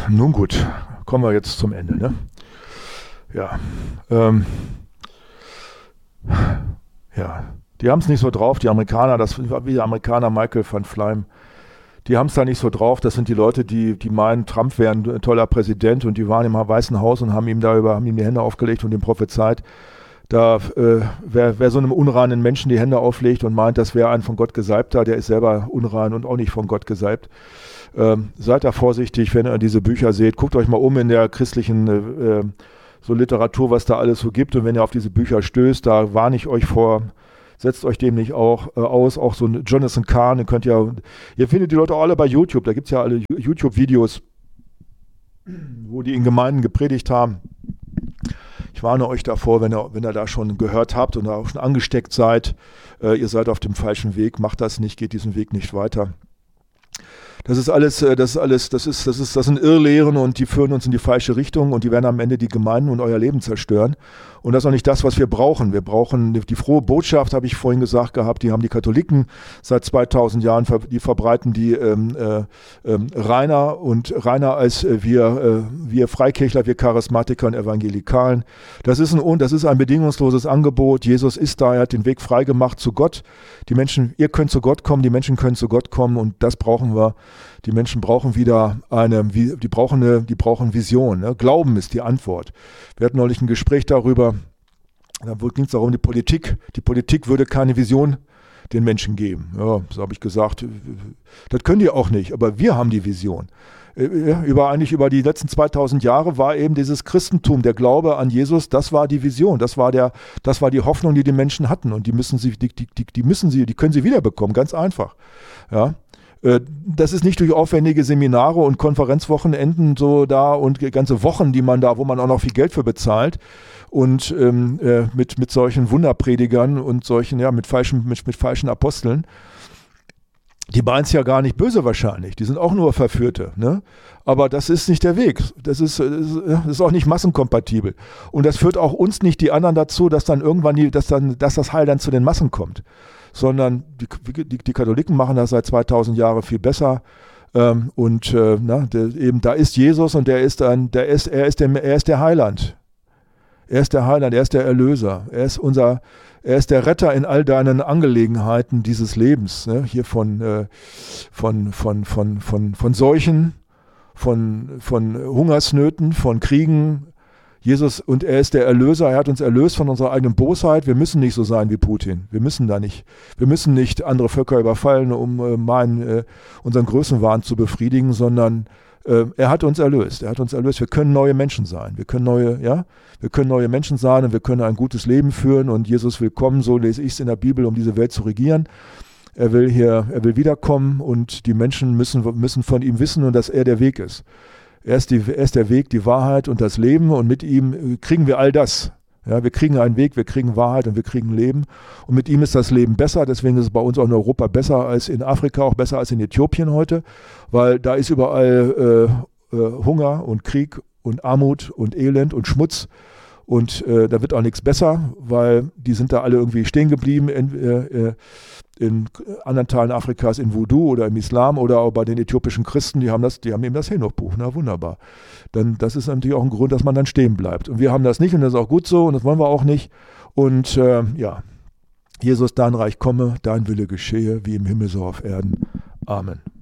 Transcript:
nun gut, kommen wir jetzt zum Ende, ne? Ja, ja, die haben es nicht so drauf, die Amerikaner, das war wie der Amerikaner Michael van Fleim, die haben es da nicht so drauf, das sind die Leute, die meinen, Trump wäre ein toller Präsident und die waren im Weißen Haus und haben ihm die Hände aufgelegt und ihm prophezeit, wer so einem unreinen Menschen die Hände auflegt und meint, das wäre ein von Gott Gesalbter, der ist selber unrein und auch nicht von Gott gesalbt. Seid da vorsichtig, wenn ihr diese Bücher seht. Guckt euch mal um in der christlichen so Literatur, was da alles so gibt. Und wenn ihr auf diese Bücher stößt, da warne ich euch vor, setzt euch dem nicht aus. Auch so ein Jonathan Cahn, ihr findet die Leute auch alle bei YouTube. Da gibt es ja alle YouTube-Videos, wo die in Gemeinden gepredigt haben. Ich warne euch davor, wenn ihr da schon gehört habt und da auch schon angesteckt seid, ihr seid auf dem falschen Weg, macht das nicht, geht diesen Weg nicht weiter. Das sind Irrlehren und die führen uns in die falsche Richtung und die werden am Ende die Gemeinden und euer Leben zerstören. Und das ist auch nicht das, was wir brauchen. Wir brauchen die frohe Botschaft, habe ich vorhin gesagt gehabt, die haben die Katholiken seit 2000 Jahren, die verbreiten die reiner als wir Freikirchler, wir Charismatiker und Evangelikalen. Das ist ein bedingungsloses Angebot. Jesus ist da, er hat den Weg frei gemacht zu Gott. Die Menschen, ihr könnt zu Gott kommen, die Menschen können zu Gott kommen und das brauchen wir. Die Menschen brauchen wieder die brauchen Vision. Ne? Glauben ist die Antwort. Wir hatten neulich ein Gespräch darüber, da ging es darum, die Politik würde keine Vision den Menschen geben. Ja, so habe ich gesagt, das können die auch nicht, aber wir haben die Vision. Über die letzten 2000 Jahre war eben dieses Christentum, der Glaube an Jesus, das war die Vision, das war die Hoffnung, die Menschen hatten und die können sie wiederbekommen, ganz einfach. Ja. Das ist nicht durch aufwendige Seminare und Konferenzwochenenden so da und ganze Wochen, wo man auch noch viel Geld für bezahlt und mit solchen Wunderpredigern und solchen, mit falschen Aposteln. Die meinen es ja gar nicht böse wahrscheinlich, die sind auch nur Verführte, ne? Aber das ist nicht der Weg, das ist auch nicht massenkompatibel und das führt auch uns nicht die anderen dazu, dass dann irgendwann dass das Heil dann zu den Massen kommt, sondern die Katholiken machen das seit 2000 Jahren viel besser da ist Jesus und er ist der Heiland. Er ist der Heiland, er ist der Erlöser, er ist der Retter in all deinen Angelegenheiten dieses Lebens, ne? Hier von Seuchen, von Hungersnöten, von Kriegen. Jesus, und er ist der Erlöser, er hat uns erlöst von unserer eigenen Bosheit. Wir müssen nicht so sein wie Putin. Wir müssen nicht andere Völker überfallen, um unseren Größenwahn zu befriedigen, sondern er hat uns erlöst. Wir können neue Menschen sein. Wir können neue Menschen sein und wir können ein gutes Leben führen und Jesus will kommen, so lese ich es in der Bibel, um diese Welt zu regieren. Er will wiederkommen und die Menschen müssen von ihm wissen und dass er der Weg ist. Er ist der Weg, die Wahrheit und das Leben und mit ihm kriegen wir all das. Ja, wir kriegen einen Weg, wir kriegen Wahrheit und wir kriegen Leben und mit ihm ist das Leben besser, deswegen ist es bei uns auch in Europa besser als in Afrika, auch besser als in Äthiopien heute, weil da ist überall Hunger und Krieg und Armut und Elend und Schmutz und da wird auch nichts besser, weil die sind da alle irgendwie stehen geblieben in anderen Teilen Afrikas in Voodoo oder im Islam oder auch bei den äthiopischen Christen, die haben eben das Henoch-Buch, na wunderbar. Das ist natürlich auch ein Grund, dass man dann stehen bleibt. Und wir haben das nicht und das ist auch gut so und das wollen wir auch nicht. Und Jesus, dein Reich komme, dein Wille geschehe, wie im Himmel so auf Erden. Amen.